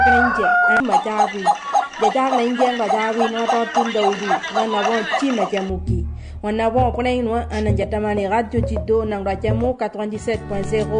Krenje majawi jaja krenje majawi no to tindodi wana bon chima jamuki wana bon prenno ananjatamani radio Chido nang rajamu 97.0